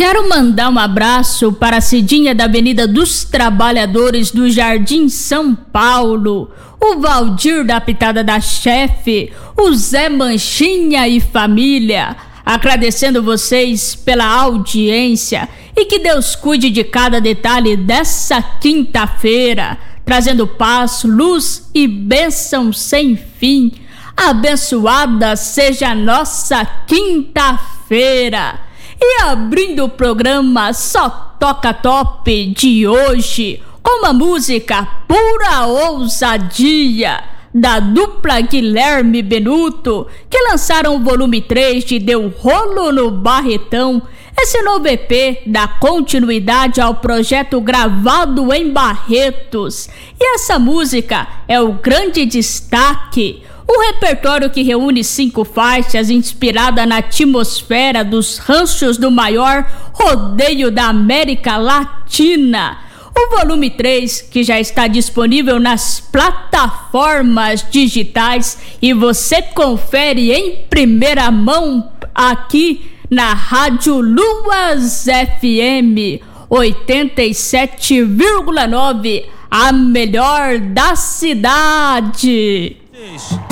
Quero mandar um abraço para a Cidinha da Avenida dos Trabalhadores do Jardim São Paulo, o Valdir da Pitada da Chefe, o Zé Manchinha e família, agradecendo vocês pela audiência e que Deus cuide de cada detalhe dessa quinta-feira, trazendo paz, luz e bênção sem fim. Abençoada seja a nossa quinta-feira. E abrindo o programa Só Toca Top de hoje, com uma música Pura Ousadia, da dupla Guilherme Benuto, que lançaram o volume 3 de Deu Rolo no Barretão. Esse novo EP dá continuidade ao projeto gravado em Barretos. E essa música é o grande destaque. Um repertório que reúne 5 faixas inspirada na atmosfera dos ranchos do maior rodeio da América Latina. O volume 3, que já está disponível nas plataformas digitais e você confere em primeira mão aqui na Rádio Luas FM 87,9, a melhor da cidade.